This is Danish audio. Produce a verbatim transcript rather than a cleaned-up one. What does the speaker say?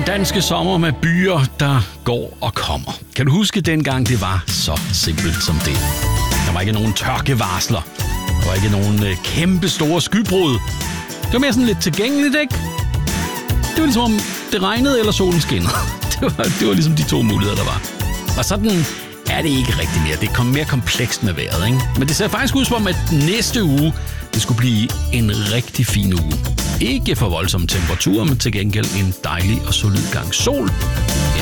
Den danske sommer med byer, der går og kommer. Kan du huske dengang, det var så simpelt som det? Der var ikke nogen tørkevarsler. Der var ikke nogen øh, kæmpe store skybrud. Det var mere sådan lidt tilgængeligt, ikke? Det var ligesom om det regnede eller solen skinnede. Det var, det var ligesom de to muligheder, der var. Og sådan er det ikke rigtig mere. Det kom mere komplekst med vejret, ikke? Men det ser faktisk ud som, at næste uge, det skulle blive en rigtig fin uge. Ikke for voldsomme temperaturer, men til gengæld en dejlig og solid gang sol.